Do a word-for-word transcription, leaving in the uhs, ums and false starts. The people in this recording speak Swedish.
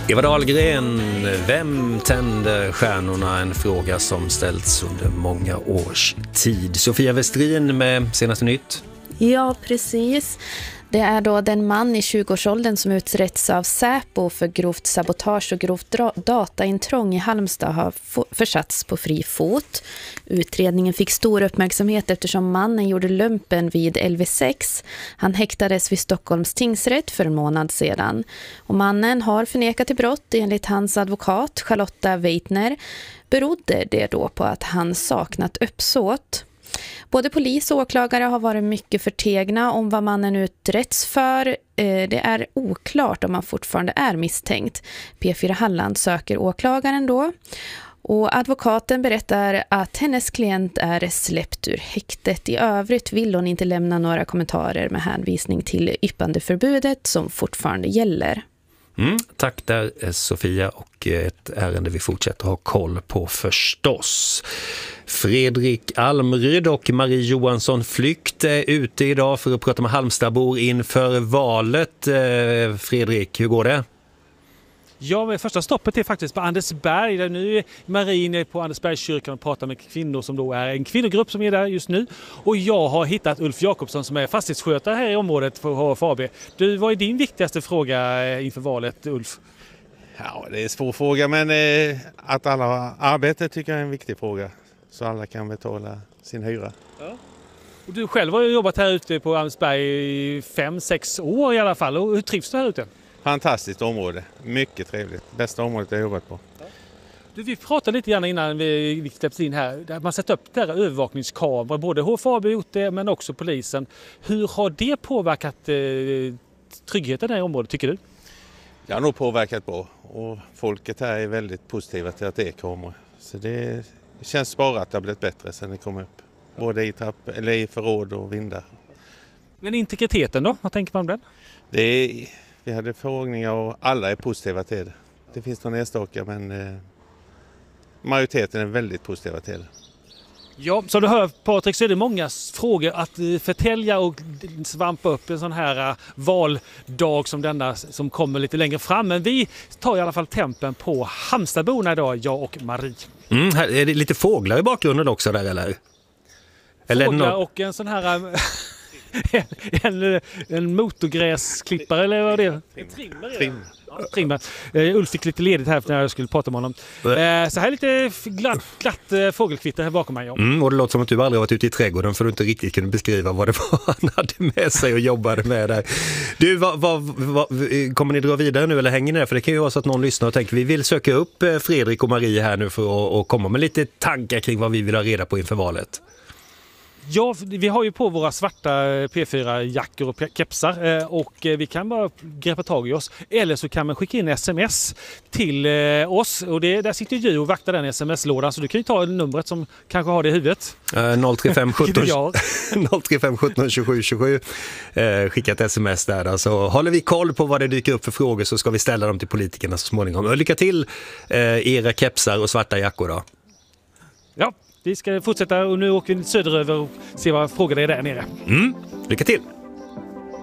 Eva Dahlgren, vem tänder stjärnorna? En fråga som ställts under många års tid. Sofia Westrin med senaste nytt. Ja, precis. Det är då den man i tjugoårsåldern som utretts av Säpo för grovt sabotage och grovt dataintrång i Halmstad har försatts på fri fot. Utredningen fick stor uppmärksamhet eftersom mannen gjorde lumpen vid L V sex. Han häktades vid Stockholms tingsrätt för en månad sedan. Och mannen har förnekat till brott enligt hans advokat Charlotta Weitner. Berodde det då på att han saknat uppsåt? Både polis och åklagare har varit mycket förtegna om vad mannen uträtts för. Det är oklart om han fortfarande är misstänkt. P fyra Halland söker åklagaren då. Och advokaten berättar att hennes klient är släppt ur häktet. I övrigt vill hon inte lämna några kommentarer med hänvisning till yppandeförbudet som fortfarande gäller. Mm, tack där Sofia, och ett ärende vi fortsätter ha koll på förstås. Fredrik Almryd och Marie Johansson Flykt är ute idag för att prata med Halmstadbor inför valet. Fredrik, hur går det? Ja, första stoppet är faktiskt på Andersberg. Där nu är Marie inne på Andersbergskyrkan och pratar med kvinnor som då är en kvinnogrupp som är där just nu. Och jag har hittat Ulf Jakobsson som är fastighetsskötare här i området för H F A B. Du, vad är din viktigaste fråga inför valet, Ulf? Ja, det är en svår fråga, men eh, att alla har arbete tycker jag är en viktig fråga. Så alla kan betala sin hyra. Ja. Och du själv har ju jobbat här ute på Andersberg i fem, sex år i alla fall. Och hur trivs du här ute? Fantastiskt område. Mycket trevligt. Bästa området jag har jobbat på. Ja. Du, vi pratade lite grann innan vi, vi släpptes in här. Där man sätter upp där övervakningskameror. Både H F A B har gjort det, men också polisen. Hur har det påverkat eh, tryggheten i området, tycker du? Det har nog påverkat bra. Och folket här är väldigt positiva till att det är kameror. Så det känns bara att det har blivit bättre sen det kom upp. Både i, trapp, eller i förråd och vindar. Men integriteten då? Vad tänker man om den? Det är, vi hade frågningar och alla är positiva till det. Det finns några enstaka, men eh, majoriteten är väldigt positiva till det. Ja, som du hör Patrik, så är det många frågor att förtälja och svampa upp en sån här valdag som denna som kommer lite längre fram. Men vi tar i alla fall tempen på Halmstadborna idag, jag och Marie. Mm, här är det lite fåglar i bakgrunden också där, eller? eller fåglar någon... och en sån här... en, en, en motorgräsklippare eller vad det är? En trimmer. Trim. Ja, trimmer. Uh, Ulf fick lite ledigt här när jag skulle prata med honom. Uh, så här lite glatt, glatt uh, fågelkvitter här bakom mig. Ja. Mm, och det låter som att du aldrig varit ute i trädgården för du inte riktigt kunde beskriva vad det var han hade med sig och jobbade med där. Du, vad, vad, vad, kommer ni dra vidare nu eller hänger ni där? För det kan ju vara så att någon lyssnar och tänker vi vill söka upp Fredrik och Marie här nu för att och komma med lite tankar kring vad vi vill ha reda på inför valet. Ja, vi har ju på våra svarta P fyra-jackor och kepsar och vi kan bara greppa tag i oss. Eller så kan man skicka in sms till oss och det, där sitter du och vaktar den sms-lådan så du kan ju ta numret som kanske har det i huvudet. noll tre fem sjutton tjugosju tjugosju eh, skicka ett sms där då. Så håller vi koll på vad det dyker upp för frågor så ska vi ställa dem till politikerna så småningom. Lycka till eh, era kepsar och svarta jackor då. Ja. Vi ska fortsätta och nu åker vi söderöver och se vad frågorna är där nere. Mm. Lycka till!